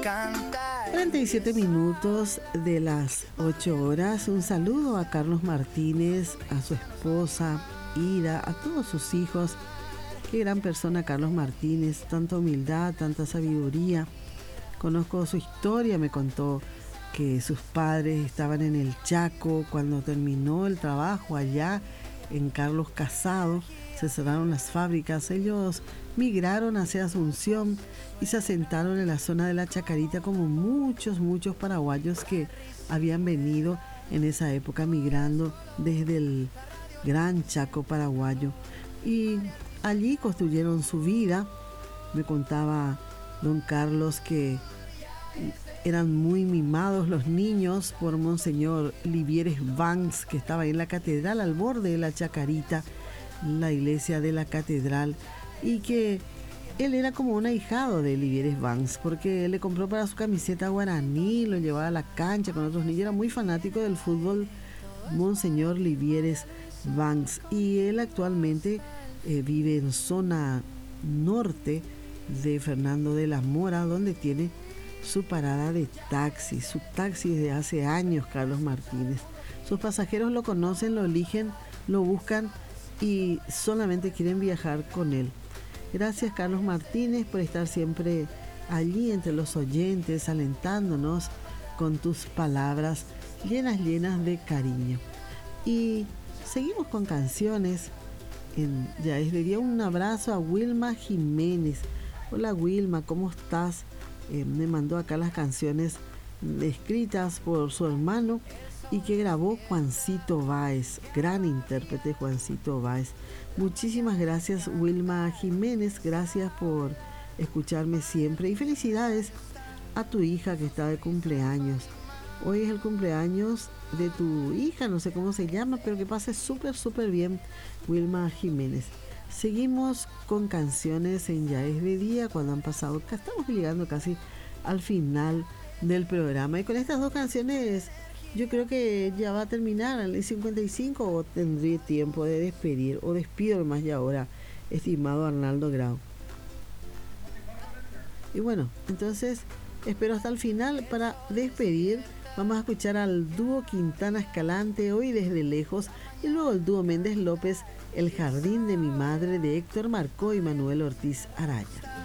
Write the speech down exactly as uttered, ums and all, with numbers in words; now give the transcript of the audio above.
cuarenta y siete minutos de las ocho horas. Un saludo a Carlos Martínez, a su esposa Ida, a todos sus hijos. Qué gran persona Carlos Martínez, tanta humildad, tanta sabiduría. Conozco su historia, me contó que sus padres estaban en el Chaco cuando terminó el trabajo allá en Carlos Casado. Se cerraron las fábricas, ellos migraron hacia Asunción y se asentaron en la zona de la Chacarita como muchos, muchos paraguayos que habían venido en esa época migrando desde el gran Chaco paraguayo. Y allí construyeron su vida. Me contaba don Carlos que eran muy mimados los niños por Monseñor Livieres Banks, que estaba en la catedral al borde de la Chacarita, la iglesia de la catedral, y que él era como un ahijado de Livieres Banks, porque le compró para su camiseta guaraní, lo llevaba a la cancha con otros niños, era muy fanático del fútbol Monseñor Livieres Banks, y él actualmente eh, vive en zona norte de Fernando de la Mora, donde tiene su parada de taxi, su taxi desde hace años, Carlos Martínez. Sus pasajeros lo conocen, lo eligen, lo buscan y solamente quieren viajar con él. Gracias, Carlos Martínez, por estar siempre allí entre los oyentes, alentándonos con tus palabras llenas, llenas de cariño. Y seguimos con canciones. En, ya es de día. Un abrazo a Wilma Jiménez. Hola Wilma, ¿cómo estás? Eh, me mandó acá las canciones escritas por su hermano y que grabó Juancito Báez, gran intérprete Juancito Báez. Muchísimas gracias Wilma Jiménez, gracias por escucharme siempre y felicidades a tu hija que está de cumpleaños. Hoy es el cumpleaños de tu hija, no sé cómo se llama, pero que pase súper, súper bien, Wilma Jiménez. Seguimos con canciones en Ya es de día, cuando han pasado, estamos llegando casi al final del programa. Y con estas dos canciones yo creo que ya va a terminar el cincuenta y cinco, o tendré tiempo de despedir, o despido más ya ahora, estimado Arnaldo Grau. Y bueno, entonces espero hasta el final para despedir. Vamos a escuchar al dúo Quintana Escalante, Hoy desde lejos, y luego el dúo Méndez López, El jardín de mi madre, de Héctor Marcó y Manuel Ortiz Araya.